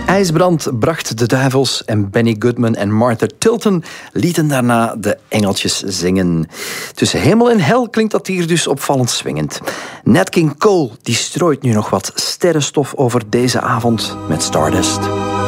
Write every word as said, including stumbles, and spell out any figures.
IJsbrand bracht de duivels en Benny Goodman en Martha Tilton lieten daarna de engeltjes zingen. Tussen hemel en hel klinkt dat hier dus opvallend swingend. Nat King Cole die strooit nu nog wat sterrenstof over deze avond met Stardust.